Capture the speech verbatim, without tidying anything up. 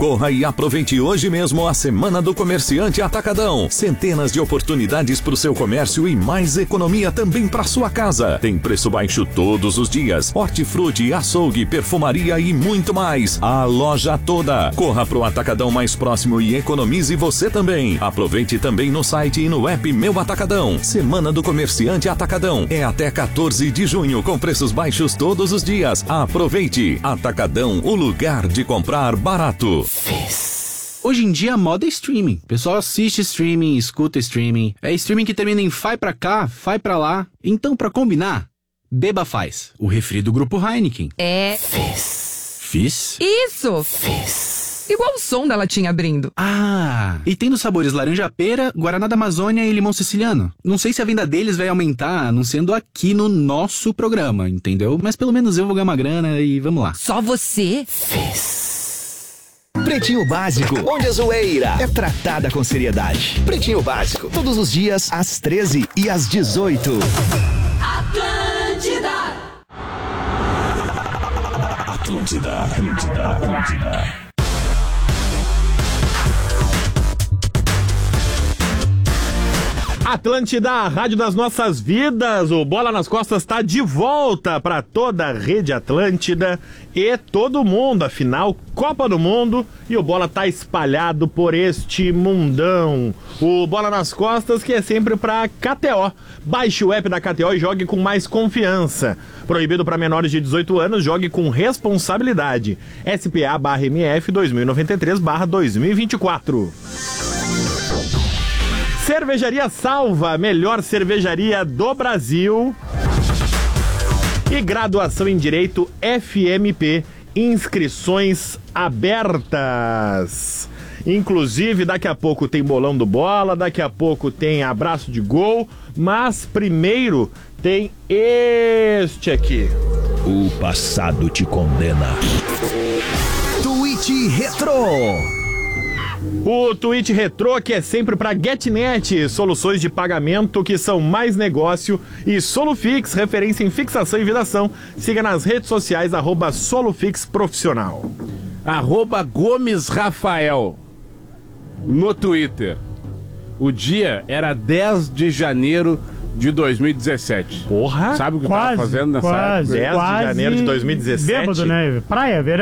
Corra e aproveite hoje mesmo a Semana do Comerciante Atacadão. Centenas de oportunidades para o seu comércio e mais economia também para sua casa. Tem preço baixo todos os dias. Hortifruti, açougue, perfumaria e muito mais. A loja toda. Corra pro Atacadão mais próximo e economize você também. Aproveite também no site e no app Meu Atacadão. Semana do Comerciante Atacadão. É até quatorze de junho com preços baixos todos os dias. Aproveite. Atacadão, o lugar de comprar barato. Hoje em dia a moda é streaming. O pessoal assiste streaming, escuta streaming. É streaming que termina em vai pra cá, vai pra lá. Então, pra combinar, beba Faz, o refri do Grupo Heineken. É... Fizz. Fizz? Isso! Fizz. Igual o som da latinha abrindo. Ah, e tem nos sabores laranja-pera, Guaraná da Amazônia e limão siciliano. Não sei se a venda deles vai aumentar, anunciando aqui no nosso programa, entendeu? Mas pelo menos eu vou ganhar uma grana e vamos lá. Só você? Fizz. Pretinho Básico, onde a zoeira é tratada com seriedade. Pretinho Básico, todos os dias às treze e às dezoito. Atlântida. Atlântida, Atlântida, Atlântida. Atlântida, a rádio das nossas vidas. O Bola nas Costas está de volta para toda a rede Atlântida e todo mundo. Afinal, Copa do Mundo e o Bola tá espalhado por este mundão. O Bola nas Costas que é sempre para K T O. Baixe o app da K T O e jogue com mais confiança. Proibido para menores de dezoito anos, jogue com responsabilidade. S P A barra M F dois mil e noventa e três barra dois mil e vinte e quatro. Cervejaria Salva, melhor cervejaria do Brasil. E graduação em Direito F M P, inscrições abertas. Inclusive, daqui a pouco tem bolão do Bola, daqui a pouco tem abraço de gol, mas primeiro tem este aqui. O passado te condena. Tweet Retro. O Tweet Retrô, que é sempre para GetNet, soluções de pagamento que são mais negócio, e Solufix, referência em fixação e vedação. Siga nas redes sociais, arroba Solufix Profissional. Arroba Gomes Rafael, no Twitter. O dia era dez de janeiro de dois mil e dezessete. Porra! Sabe o que quase, eu tava fazendo nessa quase, época? dez de janeiro de dois mil e dezessete. Bêbado, né? Praia, verão.